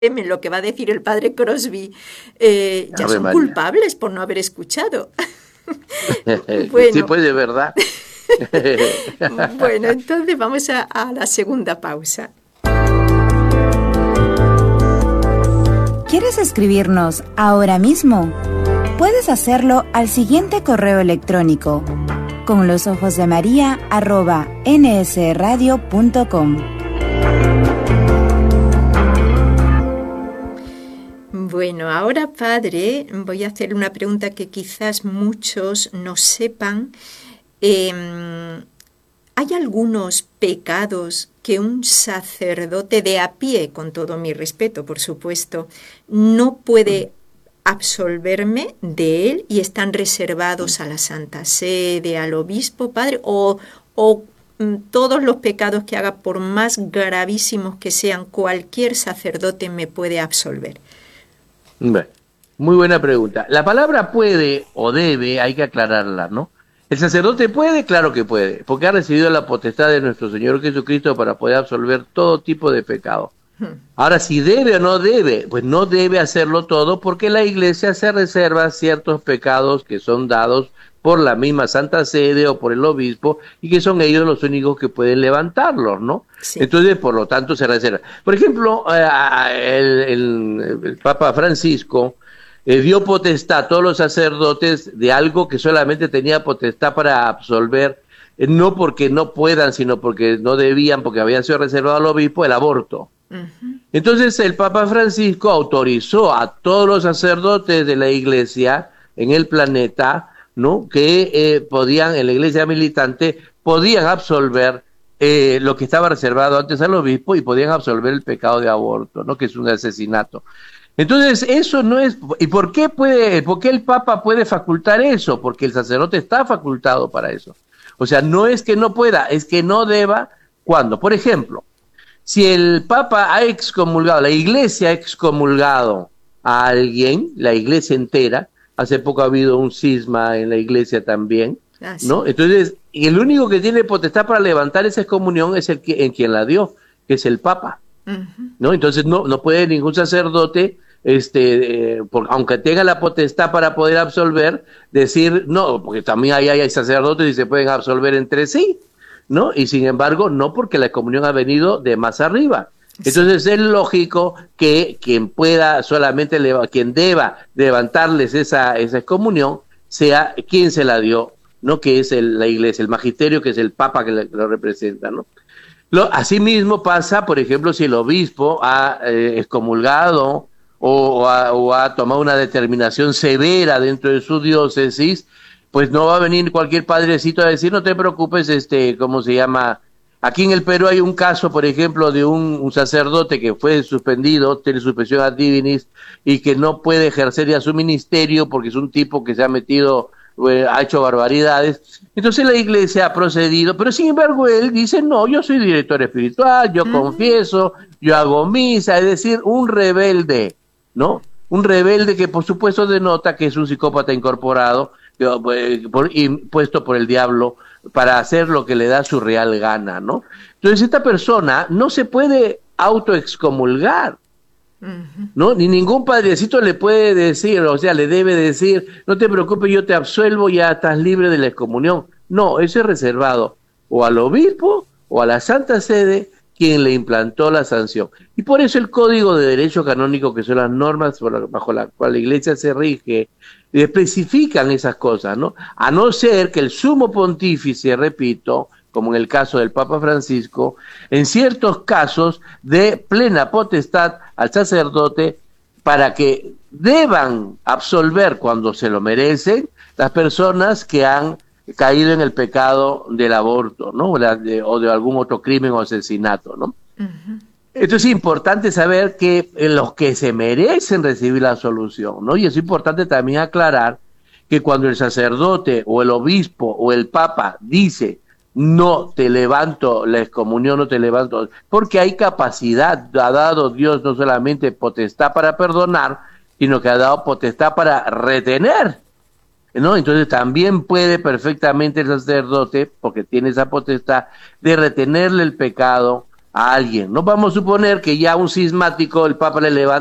lo que va a decir el padre Crosby, ya Ave son María. culpables por no haber escuchado. Sí, Bueno, pues de verdad. bueno, entonces vamos a la segunda pausa. ¿Quieres escribirnos ahora mismo? Puedes hacerlo al siguiente correo electrónico: conlosojosdemaria@nsradio.com. Bueno, ahora, padre, voy a hacer una pregunta que quizás muchos no sepan. ¿Hay algunos pecados que un sacerdote de a pie, con todo mi respeto, por supuesto, no puede absolverme de él y están reservados a la Santa Sede, al obispo, padre? ¿O todos los pecados que haga, por más gravísimos que sean, cualquier sacerdote me puede absolver? Bueno, muy buena pregunta. La palabra puede o debe, hay que aclararla, ¿no? ¿El sacerdote puede? Claro que puede, porque ha recibido la potestad de nuestro Señor Jesucristo para poder absolver todo tipo de pecado. Ahora, si debe o no debe, pues no debe hacerlo todo, porque la Iglesia se reserva ciertos pecados que son dados por la misma Santa Sede o por el obispo, y que son ellos los únicos que pueden levantarlos, ¿no? Sí. Entonces, por lo tanto, se reserva. Por ejemplo, el Papa Francisco dio potestad a todos los sacerdotes de algo que solamente tenía potestad para absolver, no porque no puedan, sino porque no debían, porque había sido reservado al obispo, el aborto. Entonces el Papa Francisco autorizó a todos los sacerdotes de la Iglesia en el planeta, ¿no?, que podían, en la Iglesia militante, podían absolver lo que estaba reservado antes al obispo, y podían absolver el pecado de aborto, ¿no?, que es un asesinato. Entonces, eso no es... ¿Y por qué el Papa puede facultar eso? Porque el sacerdote está facultado para eso. O sea, no es que no pueda, es que no deba. ¿Cuándo? Por ejemplo, si el Papa ha excomulgado, la Iglesia ha excomulgado a alguien, la Iglesia entera, hace poco ha habido un cisma en la Iglesia también, ¿no? Entonces, el único que tiene potestad para levantar esa excomunión es en quien la dio, que es el Papa, ¿no? Entonces no puede ningún sacerdote, aunque tenga la potestad para poder absolver, decir no, porque también hay sacerdotes y se pueden absolver entre sí, ¿no? Y sin embargo, no, porque la excomunión ha venido de más arriba. Entonces es lógico que quien deba levantarles esa excomunión sea quien se la dio, ¿no?, que es la Iglesia, el magisterio, que es el Papa que lo representa, ¿no? Asimismo pasa, por ejemplo, si el obispo ha excomulgado o ha tomado una determinación severa dentro de su diócesis, pues no va a venir cualquier padrecito a decir, no te preocupes, ¿cómo se llama? Aquí en el Perú hay un caso, por ejemplo, de un sacerdote que fue suspendido, tiene suspensión ad divinis, y que no puede ejercer ya su ministerio porque es un tipo que se ha metido, ha hecho barbaridades. Entonces la Iglesia ha procedido, pero sin embargo él dice, no, yo soy director espiritual, yo confieso, yo hago misa, es decir, un rebelde, ¿no? Un rebelde que por supuesto denota que es un psicópata incorporado, impuesto por el diablo para hacer lo que le da su real gana, ¿no? Entonces esta persona no se puede autoexcomulgar, ¿no? Ni ningún padrecito le puede decir, o sea, le debe decir, no te preocupes, yo te absuelvo, ya estás libre de la excomunión. No, eso es reservado o al obispo o a la Santa Sede, quien le implantó la sanción. Y por eso el Código de Derecho Canónico, que son las normas bajo las cuales la Iglesia se rige, especifican esas cosas, ¿no? A no ser que el sumo pontífice, repito, como en el caso del Papa Francisco, en ciertos casos de plena potestad al sacerdote para que deban absolver cuando se lo merecen las personas que han caído en el pecado del aborto, ¿no? O de algún otro crimen o asesinato, ¿no? Esto es importante saber que los que se merecen recibir la absolución, ¿no? Y es importante también aclarar que cuando el sacerdote o el obispo o el papa dice no te levanto la excomunión, no te levanto, porque hay capacidad, ha dado Dios no solamente potestad para perdonar, sino que ha dado potestad para retener, ¿no? Entonces también puede perfectamente el sacerdote, porque tiene esa potestad, de retenerle el pecado a alguien. No vamos a suponer que ya un cismático, el Papa le levanta